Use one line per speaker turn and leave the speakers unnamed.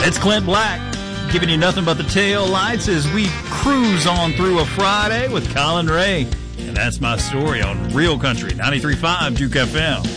It's Clint Black, giving you nothing but the tail lights as we cruise on through a Friday with Colin Ray. And that's my story on Real Country 93.5 Duke FM.